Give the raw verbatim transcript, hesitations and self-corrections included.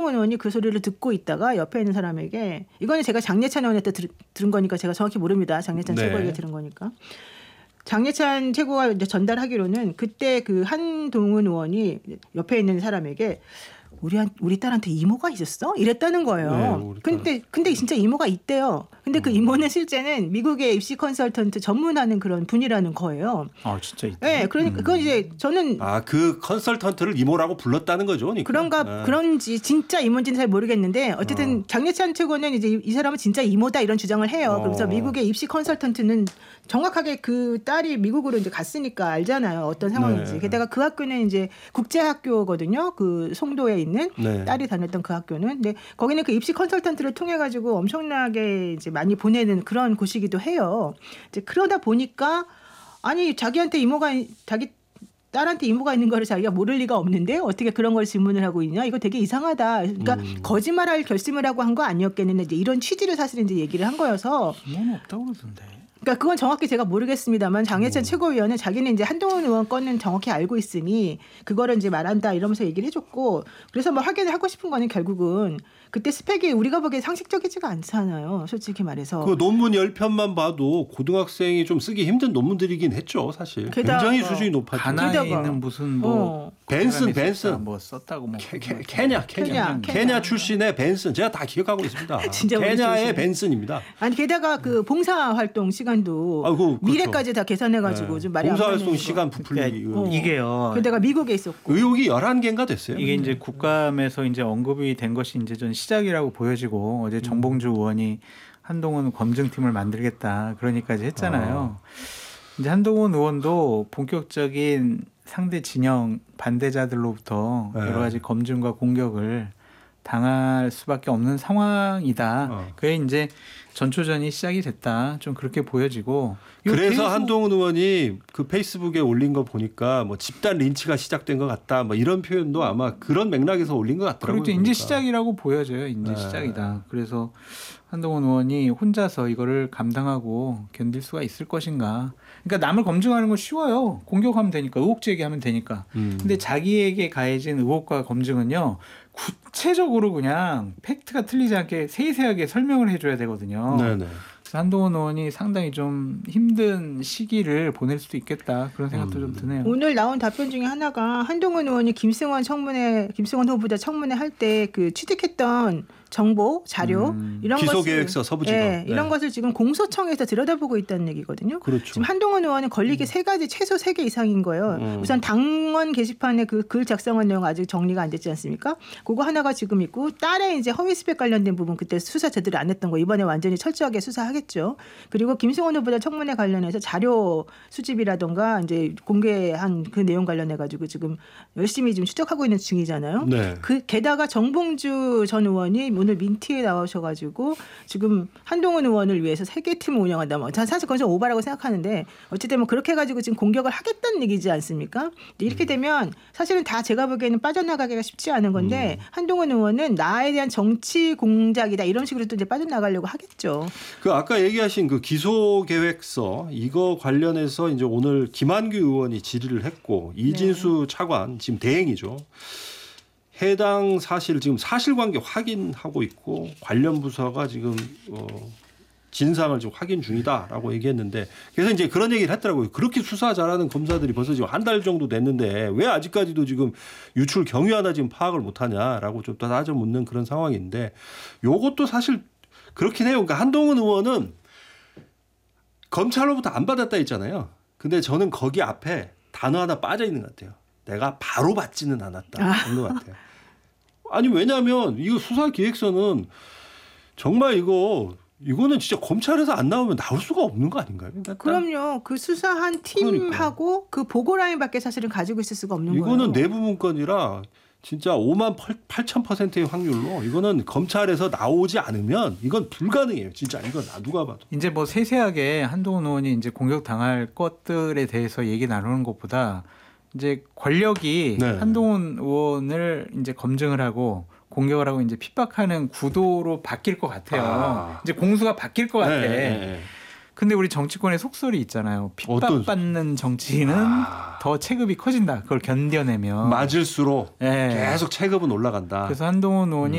한동훈 의원이 그 소리를 듣고 있다가 옆에 있는 사람에게 이거는 제가 장례찬 의원한테 들, 들은 거니까 제가 정확히 모릅니다. 장례찬 네. 최고에게 들은 거니까. 장례찬 최고가 이제 전달하기로는 그때 그 한동훈 의원이 옆에 있는 사람에게 우리 한, 우리 딸한테 이모가 있었어? 이랬다는 거예요. 네, 근데 근데 진짜 이모가 있대요. 근데 그 이모는 실제는 미국의 입시 컨설턴트 전문하는 그런 분이라는 거예요. 아 진짜 있다. 네, 그러니까 그건 이제 저는 아, 그 컨설턴트를 이모라고 불렀다는 거죠. 그러니까. 그런가 네. 그런지 진짜 이모인지는 잘 모르겠는데 어쨌든 어. 장례찬 최고는 이제 이 사람은 진짜 이모다 이런 주장을 해요. 어. 그래서 미국의 입시 컨설턴트는 정확하게 그 딸이 미국으로 이제 갔으니까 알잖아요. 어떤 상황인지. 네. 게다가 그 학교는 이제 국제학교거든요. 그 송도에 있는 네. 딸이 다녔던 그 학교는. 근데 거기는 그 입시 컨설턴트를 통해 가지고 엄청나게 이제 많이 보내는 그런 곳이기도 해요. 이제 그러다 보니까 아니 자기한테 이모가 자기 딸한테 이모가 있는 거를 자기가 모를 리가 없는데 어떻게 그런 걸 질문을 하고 있냐. 이거 되게 이상하다. 그러니까 음. 거짓말할 결심을 하고 한 거 아니었겠는데 이제 이런 취지를 사실 이제 얘기를 한 거여서. 이모는 없다고 그러던데. 그러니까 그건 정확히 제가 모르겠습니다만 장례찬 오. 최고위원은 자기는 이제 한동훈 의원 건은 정확히 알고 있으니 그거를 이제 말한다 이러면서 얘기를 해줬고 그래서 뭐 확인을 하고 싶은 거는 결국은 그때 스펙이 우리가 보기에 상식적이지가 않잖아요. 솔직히 말해서. 그 논문 열 편만 봐도 고등학생이 좀 쓰기 힘든 논문들이긴 했죠. 사실. 굉장히 수준이 높았죠. 가나에 있는 무슨 뭐 어. 벤슨 벤슨 뭐 썼다고 뭐 케, 케, 케냐, 케냐 케냐 케냐 출신의 벤슨 제가 다 기억하고 있습니다. 진짜 케냐의 벤슨입니다. 아니 게다가 그 봉사 활동 시간도 아, 그, 미래까지 다 계산해가지고 네. 좀 말이 봉사 활동 시간 부풀리 그러니까 어. 이게요. 게다가 미국에 있었고 의혹이 열한 개인가 됐어요. 이게 이제 국감에서 이제 언급이 된 것이 이제 좀 시작이라고 보여지고 어제 정봉주 의원이 한동훈 검증팀을 만들겠다 그러니까지 했잖아요. 어. 이제 한동훈 의원도 본격적인 상대 진영 반대자들로부터 네. 여러 가지 검증과 공격을 당할 수밖에 없는 상황이다. 어. 그게 이제 전초전이 시작이 됐다. 좀 그렇게 보여지고. 그래서 한동훈 의원이 그 페이스북에 올린 거 보니까 뭐 집단 린치가 시작된 것 같다. 뭐 이런 표현도 아마 그런 맥락에서 올린 것 같더라고요. 그렇죠. 이제 시작이라고 보여져요. 이제 네. 시작이다. 그래서 한동훈 의원이 혼자서 이거를 감당하고 견딜 수가 있을 것인가. 그러니까 남을 검증하는 건 쉬워요. 공격하면 되니까. 의혹 제기하면 되니까. 음. 근데 자기에게 가해진 의혹과 검증은요. 구체적으로 그냥 팩트가 틀리지 않게 세세하게 설명을 해줘야 되거든요. 네네. 한동훈 의원이 상당히 좀 힘든 시기를 보낼 수도 있겠다 그런 생각도 음. 좀 드네요. 오늘 나온 답변 중에 하나가 한동훈 의원이 김승원 청문회, 김승원 후보자 청문회 할 때 그 취득했던 정보, 자료 음. 이런 기소계획서, 서부지검 네, 이런 네. 것을 지금 공소청에서 들여다보고 있다는 얘기거든요. 그렇죠. 지금 한동훈 의원은 걸리기 음. 세 가지 최소 세 개 이상인 거예요. 음. 우선 당원 게시판에 그 글 작성한 내용 아직 정리가 안 됐지 않습니까? 그거 하나가 지금 있고 딸의 이제 허위 스펙 관련된 부분 그때 수사 제대로 안 했던 거 이번에 완전히 철저하게 수사하겠죠. 그리고 김승원 후보자 청문회 관련해서 자료 수집이라든가 이제 공개한 그 내용 관련해 가지고 지금 열심히 지금 추적하고 있는 중이잖아요. 네. 그 게다가 정봉주 전 의원이 오늘 민티에 나오셔가지고 지금 한동훈 의원을 위해서 세 개 팀을 운영한다. 뭐 사실 그건 좀 오바라고 생각하는데 어쨌든 뭐 그렇게 해가지고 지금 공격을 하겠다는 얘기지 않습니까? 이렇게 되면 사실은 다 제가 보기에는 빠져나가기가 쉽지 않은 건데 음. 한동훈 의원은 나에 대한 정치 공작이다 이런 식으로 또 이제 빠져나가려고 하겠죠. 그 아까 얘기하신 그 기소 계획서 이거 관련해서 이제 오늘 김한규 의원이 질의를 했고 이진수 네. 차관 지금 대행이죠. 해당 사실 지금 사실관계 확인하고 있고 관련 부서가 지금 어, 진상을 지금 확인 중이다라고 얘기했는데 그래서 이제 그런 얘기를 했더라고요. 그렇게 수사 잘하는 검사들이 벌써 지금 한 달 정도 됐는데 왜 아직까지도 지금 유출 경위 하나 지금 파악을 못하냐라고 좀 따져 묻는 그런 상황인데 요것도 사실 그렇긴 해요. 그러니까 한동훈 의원은 검찰로부터 안 받았다 했잖아요. 근데 저는 거기 앞에 단어 하나 빠져 있는 것 같아요. 내가 바로 받지는 않았다. 그런 것 같아요. 아니 왜냐하면 이거 수사 기획서는 정말 이거 이거는 진짜 검찰에서 안 나오면 나올 수가 없는 거 아닌가요? 그러니까 그럼요. 그 수사한 팀하고 그러니까. 그 보고 라인밖에 사실은 가지고 있을 수가 없는 이거는 거예요. 이거는 내부 문건이라 진짜 오만 팔천 퍼센트의 확률로 이거는 검찰에서 나오지 않으면 이건 불가능해요. 진짜 이건 누가 봐도. 이제 뭐 세세하게 한동훈 의원이 이제 공격 당할 것들에 대해서 얘기 나누는 것보다 이제 권력이 네. 한동훈 의원을 이제 검증을 하고 공격을 하고 이제 핍박하는 구도로 바뀔 것 같아요. 아. 이제 공수가 바뀔 것 같아. 네. 근데 우리 정치권의 속설이 있잖아요. 핍박받는 정치인은 아. 더 체급이 커진다. 그걸 견뎌내면. 맞을수록 네. 계속 체급은 올라간다. 그래서 한동훈 의원이